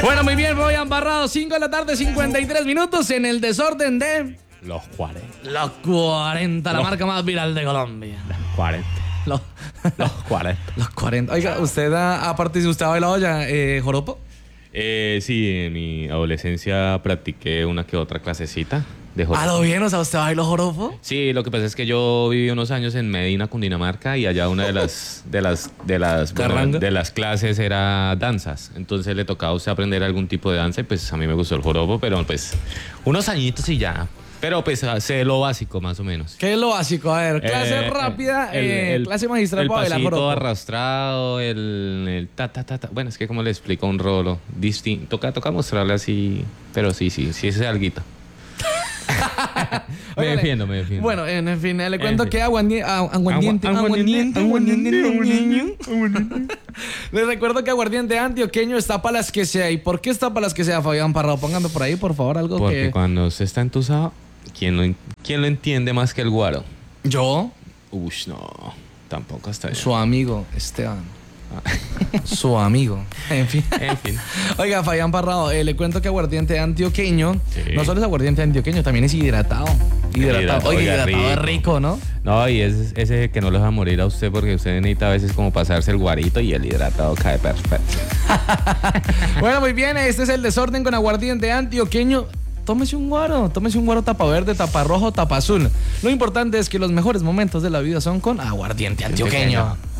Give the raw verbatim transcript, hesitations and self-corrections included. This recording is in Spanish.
Bueno, muy bien, Fabián Parrado, cinco de la tarde, cincuenta y tres minutos en el desorden de... Los cuarenta. Los cuarenta, la Los- marca más viral de Colombia. cuarenta. Los, Los cuarenta. los cuarenta. Oiga, ¿usted ha, aparte si usted ha bailado ya eh, joropo? Eh, sí, en mi adolescencia practiqué una que otra clasecita de ¿A joropo. lo bien? O sea, ¿usted bailó joropo? Sí, lo que pasa es que yo viví unos años en Medina, Cundinamarca, y allá una de las de las de las bueno, Carranga. de las clases era danzas. Entonces le tocaba a usted aprender algún tipo de danza y pues a mí me gustó el joropo, pero pues unos añitos y ya. Pero pues sé lo básico más o menos. ¿Qué es lo básico? A ver, clase Eh, rápida, el- eh, el- clase magistral el para bailar pasito joropo. arrastrado, el, el ta ta ta ta. Bueno, es que como le explico un rolo distinto. Toca, toca mostrarle así, pero sí, sí, sí ese es alguito. me Óigale. defiendo, me defiendo. Bueno, en, en fin, le cuento En fin. que aguardiente, aguardiente, Agua- aguardiente, aguardiente, aguardiente, aguardiente. Les recuerdo que aguardiente antioqueño está para las que sea. ¿Y por qué está para las que sea, Fabián Parrado? Póngame por ahí, por favor, algo Porque que... cuando usted está entusado, ¿quién lo, en- ¿quién lo entiende más que el guaro? Yo, Ush, no, tampoco está bien. su amigo, Esteban. Su amigo. En fin. En fin. Oiga, Fabián Parrado, eh, le cuento que aguardiente antioqueño, Sí. no solo es aguardiente antioqueño, también es hidratado. Hidratado. Hidratado, Oiga, oiga, hidratado es rico. rico, ¿no? No, y es ese que no lo deja morir a usted porque usted necesita a veces como pasarse el guarito y el hidratado cae perfecto. Bueno, muy bien, este es el desorden con aguardiente antioqueño. Tómese un guaro, tómese un guaro tapa verde, tapa rojo, tapa azul. Lo importante es que los mejores momentos de la vida son con aguardiente antioqueño.